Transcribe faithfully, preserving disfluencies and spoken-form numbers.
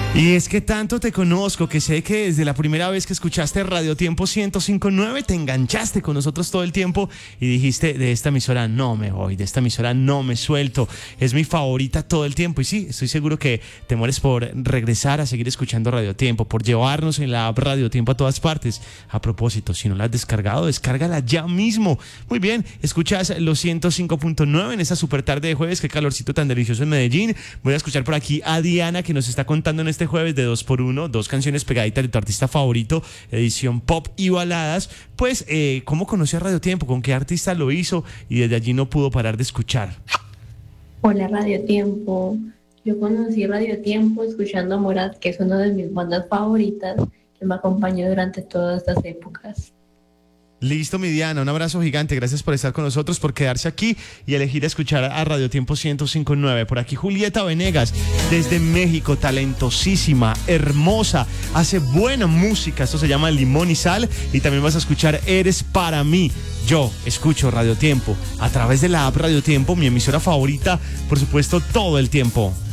Y es que tanto te conozco que sé que desde la primera vez que escuchaste Radio Tiempo ciento cinco punto nueve te enganchaste con nosotros todo el tiempo y dijiste, de esta emisora no me voy, de esta emisora no me suelto, es mi favorita todo el tiempo. Y sí, estoy seguro que te mueres por regresar a seguir escuchando Radio Tiempo, por llevarnos en la app Radio Tiempo a todas partes. A propósito, si no la has descargado, descárgala ya mismo. Muy bien, escuchas los ciento cinco punto nueve en esta super tarde de jueves, qué calorcito tan delicioso en Medellín. Voy a escuchar por aquí a Diana, que nos está contando en este jueves de dos por uno, dos canciones pegaditas de tu artista favorito, edición pop y baladas. Pues, eh, ¿cómo conoció a Radio Tiempo? ¿Con qué artista lo hizo? Y desde allí no pudo parar de escuchar. Hola Radio Tiempo, yo conocí Radio Tiempo escuchando a Morat, que es una de mis bandas favoritas, que me acompañó durante todas estas épocas. Listo, mi Diana, un abrazo gigante, gracias por estar con nosotros, por quedarse aquí y elegir escuchar a Radio Tiempo ciento cinco punto nueve. Por aquí Julieta Venegas, desde México, talentosísima, hermosa, hace buena música, esto se llama Limón y Sal, y también vas a escuchar Eres para mí. Yo escucho Radio Tiempo a través de la app Radio Tiempo, mi emisora favorita, por supuesto, todo el tiempo.